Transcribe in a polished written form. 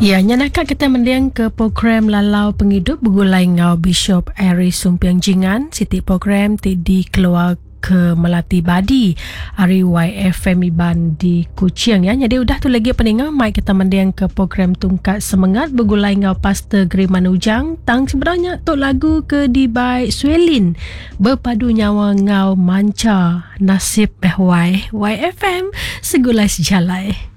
Ya, nyanakan kita mendiang ke program Lalau Penghidup bergulai ngau Bishop Ari Sumpiang Jingan. Siti program di keluar ke Melati Badi Ari YFM Iban di Kuching ya. Jadi udah tu lagi pendengar mai kita mendiang ke program Tungkat Semangat bergulai ngau Pastor Griman Ujang. Tang sebenarnya tu lagu ke di by Swelin berpadu nyawa ngau manca nasib YFM segulai sejalai.